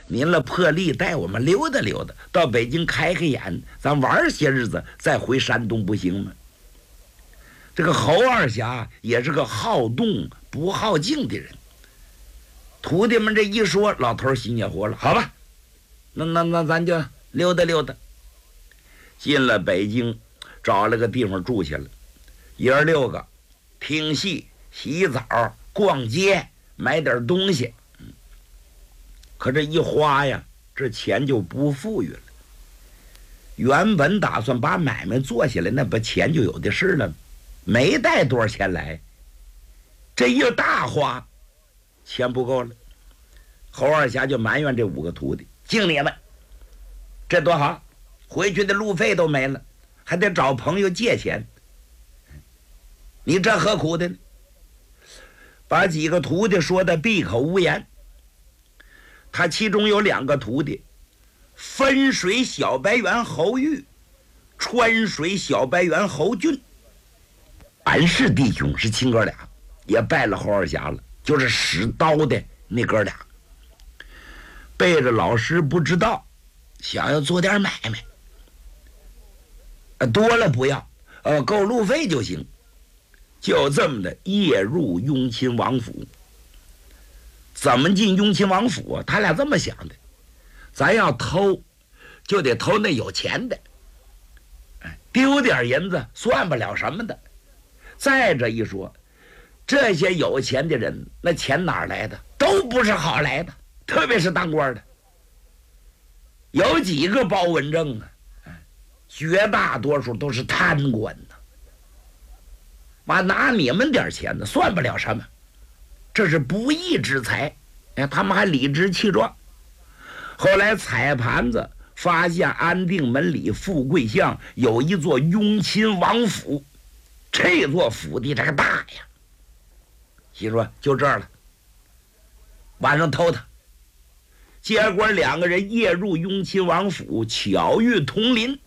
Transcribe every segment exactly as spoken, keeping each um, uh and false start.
您了破例带我们溜达溜达，到北京开开眼，咱玩些日子再回山东不行吗？这个侯二侠也是个好动不好静的人。徒弟们这一说，老头心也活了，好吧，那那那咱就溜达溜达。进了北京，找了个地方住下了，爷儿六个听戏、洗澡、逛街，买点东西。可这一花呀，这钱就不富裕了。原本打算把买卖做下来，那不钱就有的是了，没带多少钱来，这一大花，钱不够了。侯二侠就埋怨这五个徒弟：“敬你们，这多好，回去的路费都没了，还得找朋友借钱，你这何苦的呢？”把几个徒弟说的闭口无言。他其中有两个徒弟，分水小白猿侯玉，川水小白猿侯俊，俺是弟兄，是亲哥俩，也拜了侯二侠了，就是使刀的那哥俩。背着老师不知道，想要做点买卖，呃，多了不要，呃，够路费就行。就这么的夜入雍亲王府。怎么进雍亲王府啊？他俩这么想的，咱要偷就得偷那有钱的，丢点银子算不了什么的。再者一说，这些有钱的人，那钱哪儿来的？都不是好来的，特别是当官的，有几个包文正啊？绝大多数都是贪官呢。妈拿你们点钱呢，算不了什么，这是不义之财。哎，他们还理直气壮。后来踩盘子发现安定门里富贵巷有一座雍亲王府，这座府地这个大呀，心说就这儿了，晚上偷他。结果两个人夜入雍亲王府，巧遇童林，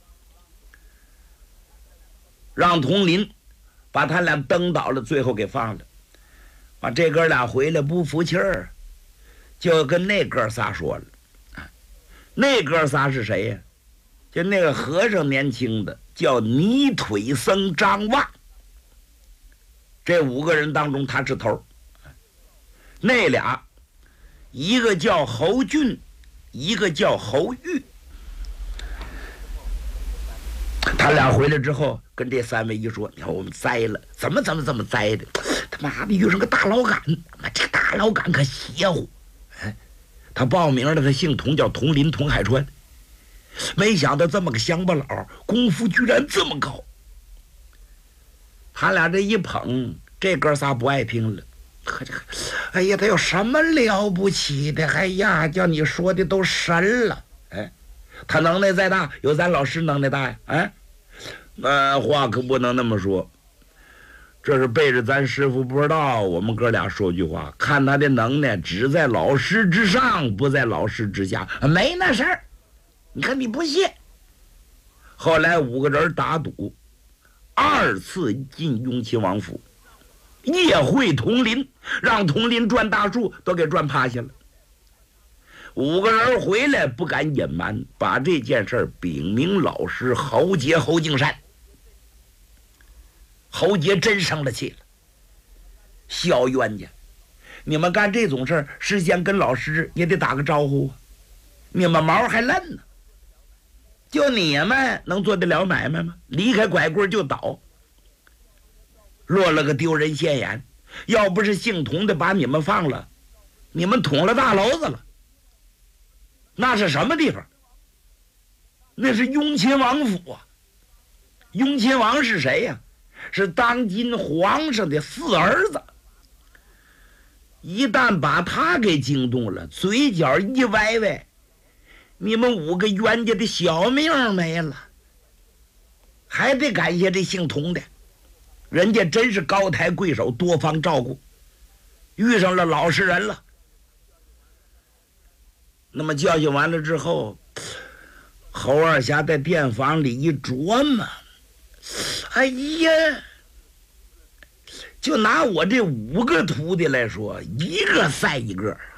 让童林把他俩蹬倒了，最后给放了。把这哥俩回来不服气儿，就跟那哥仨说了。那哥仨是谁呀？就那个和尚年轻的，叫泥腿僧张望。这五个人当中他是头。那俩一个叫侯俊，一个叫侯玉。他俩回来之后跟这三位一说，你看我们栽了，怎么怎么怎么栽的，他妈的遇上个大老杆，妈这大老杆可邪乎。哎，他报名了，他姓童，叫童林童海川。没想到这么个乡巴佬，功夫居然这么高。他俩这一捧，这哥仨不爱听了。可这，哎呀，他有什么了不起的？哎呀，叫你说的都神了。哎，他能耐再大，有咱老师能耐大呀。哎，那话可不能那么说。这是背着咱师傅不知道，我们哥俩说句话，看他的能耐只在老师之上，不在老师之下，没那事儿。你看你不信。后来五个人打赌，二次进雍亲王府，夜会童林，让童林转大树都给转趴下了。五个人回来不敢隐瞒，把这件事禀明老师侯杰侯敬山。侯杰真生了气了，小冤家，你们干这种事儿，事先跟老师也得打个招呼啊，你们毛还嫩呢，就你们能做得了买卖吗？离开拐棍就倒，落了个丢人现眼。要不是姓童的把你们放了，你们捅了大娄子了。那是什么地方？那是雍亲王府啊。雍亲王是谁呀？是当今皇上的四儿子。一旦把他给惊动了，嘴角一歪歪，你们五个冤家的小命没了。还得感谢这姓童的，人家真是高抬贵手，多方照顾，遇上了老实人了。那么教训完了之后，侯二侠在店房里一琢磨，哎呀，就拿我这五个徒弟来说，一个赛一个。